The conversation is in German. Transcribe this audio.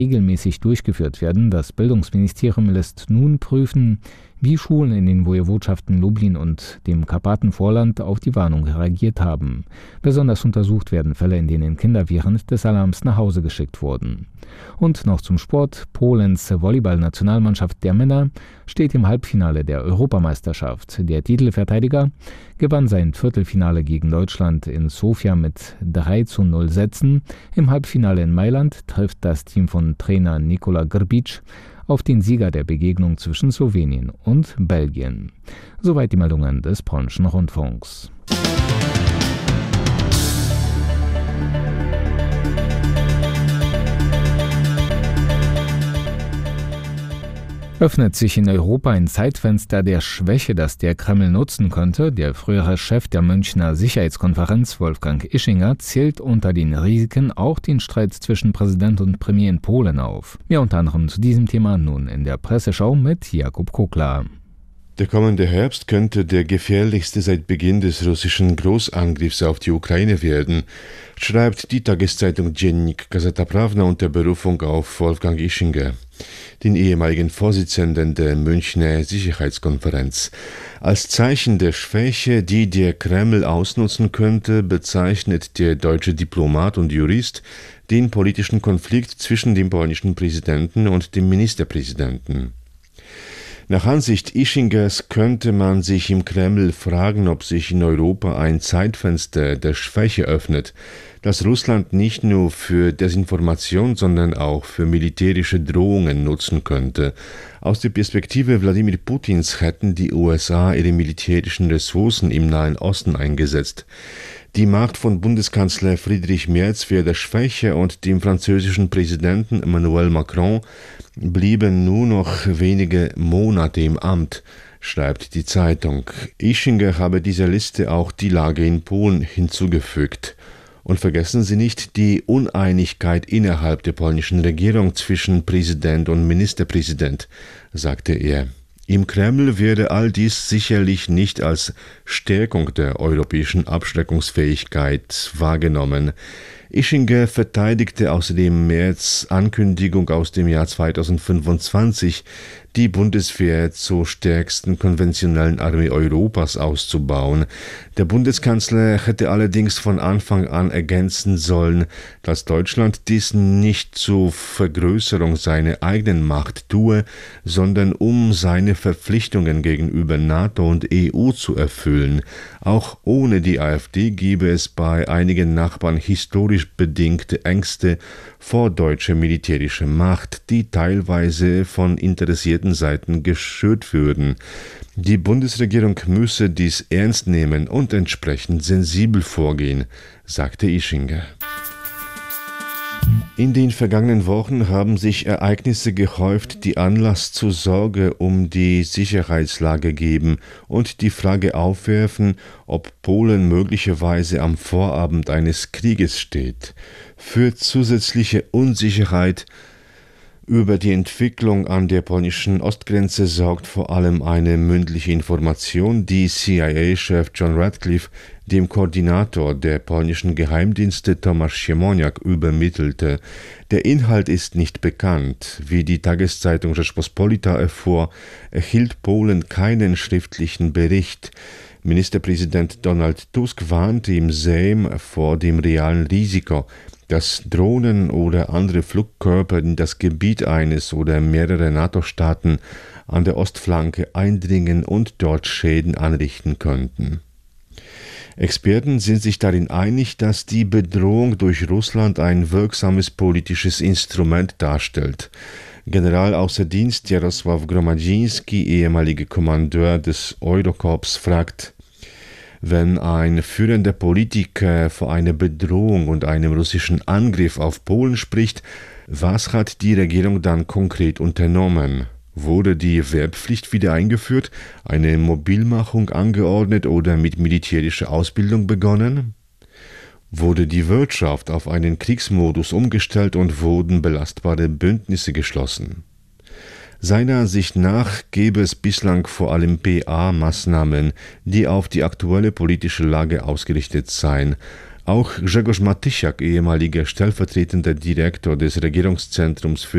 regelmäßig durchgeführt werden. Das Bildungsministerium lässt nun prüfen, wie Schulen in den Woiwodschaften Lublin und dem Karpatenvorland auf die Warnung reagiert haben. Besonders untersucht werden Fälle, in denen Kinder während des Alarms nach Hause geschickt wurden. Und noch zum Sport. Polens Volleyball-Nationalmannschaft der Männer steht im Halbfinale der Europameisterschaft. Der Titelverteidiger gewann sein Viertelfinale gegen Deutschland in Sofia mit 3:0 Sätzen. Im Halbfinale in Mailand trifft das Team von Trainer Nikola Grbic auf den Sieger der Begegnung zwischen Slowenien und Belgien. Soweit die Meldungen des Polnischen Rundfunks. Öffnet sich in Europa ein Zeitfenster der Schwäche, das der Kreml nutzen könnte. Der frühere Chef der Münchner Sicherheitskonferenz, Wolfgang Ischinger, zählt unter den Risiken auch den Streit zwischen Präsident und Premier in Polen auf. Mehr unter anderem zu diesem Thema nun in der Presseschau mit Jakub Kokler. Der kommende Herbst könnte der gefährlichste seit Beginn des russischen Großangriffs auf die Ukraine werden, schreibt die Tageszeitung Dziennik Gazeta Prawna unter Berufung auf Wolfgang Ischinger, den ehemaligen Vorsitzenden der Münchner Sicherheitskonferenz. Als Zeichen der Schwäche, die der Kreml ausnutzen könnte, bezeichnet der deutsche Diplomat und Jurist den politischen Konflikt zwischen dem polnischen Präsidenten und dem Ministerpräsidenten. Nach Ansicht Ischingers könnte man sich im Kreml fragen, ob sich in Europa ein Zeitfenster der Schwäche öffnet, das Russland nicht nur für Desinformation, sondern auch für militärische Drohungen nutzen könnte. Aus der Perspektive Wladimir Putins hätten die USA ihre militärischen Ressourcen im Nahen Osten eingesetzt. Die Macht von Bundeskanzler Friedrich Merz werde schwächer und dem französischen Präsidenten Emmanuel Macron blieben nur noch wenige Monate im Amt, schreibt die Zeitung. Ischinger habe dieser Liste auch die Lage in Polen hinzugefügt. Und vergessen Sie nicht die Uneinigkeit innerhalb der polnischen Regierung zwischen Präsident und Ministerpräsident, sagte er. Im Kreml werde all dies sicherlich nicht als Stärkung der europäischen Abschreckungsfähigkeit wahrgenommen. Ischinger verteidigte außerdem Merz' Ankündigung aus dem Jahr 2025, die Bundeswehr zur stärksten konventionellen Armee Europas auszubauen. Der Bundeskanzler hätte allerdings von Anfang an ergänzen sollen, dass Deutschland dies nicht zur Vergrößerung seiner eigenen Macht tue, sondern um seine Verpflichtungen gegenüber NATO und EU zu erfüllen. Auch ohne die AfD gebe es bei einigen Nachbarn historisch bedingte Ängste vor deutscher militärischer Macht, die teilweise von interessierten Seiten geschürt würden. Die Bundesregierung müsse dies ernst nehmen und entsprechend sensibel vorgehen, sagte Ischinger. In den vergangenen Wochen haben sich Ereignisse gehäuft, die Anlass zur Sorge um die Sicherheitslage geben und die Frage aufwerfen, ob Polen möglicherweise am Vorabend eines Krieges steht. Für zusätzliche Unsicherheit über die Entwicklung an der polnischen Ostgrenze sorgt vor allem eine mündliche Information, die CIA-Chef John Ratcliffe dem Koordinator der polnischen Geheimdienste Tomasz Siemoniak übermittelte. Der Inhalt ist nicht bekannt. Wie die Tageszeitung Rzeczpospolita erfuhr, erhielt Polen keinen schriftlichen Bericht. Ministerpräsident Donald Tusk warnte im Sejm vor dem realen Risiko, dass Drohnen oder andere Flugkörper in das Gebiet eines oder mehrerer NATO-Staaten an der Ostflanke eindringen und dort Schäden anrichten könnten. Experten sind sich darin einig, dass die Bedrohung durch Russland ein wirksames politisches Instrument darstellt. General außer Dienst Jarosław Gromadzinski, ehemaliger Kommandeur des Eurokorps, fragt: Wenn ein führender Politiker vor einer Bedrohung und einem russischen Angriff auf Polen spricht, was hat die Regierung dann konkret unternommen? Wurde die Wehrpflicht wieder eingeführt, eine Mobilmachung angeordnet oder mit militärischer Ausbildung begonnen? Wurde die Wirtschaft auf einen Kriegsmodus umgestellt und wurden belastbare Bündnisse geschlossen? Seiner Ansicht nach gäbe es bislang vor allem PA-Maßnahmen, die auf die aktuelle politische Lage ausgerichtet seien. Auch Grzegorz Matysiak, ehemaliger stellvertretender Direktor des Regierungszentrums für